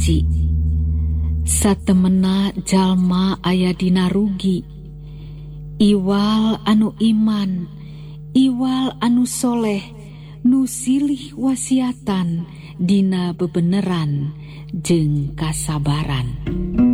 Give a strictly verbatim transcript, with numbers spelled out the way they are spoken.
suci. Satemena jalma aya dina rugi. Iwal anu iman, iwal anu soleh, nu silih wasiatan dina bebeneran jeung kasabaran.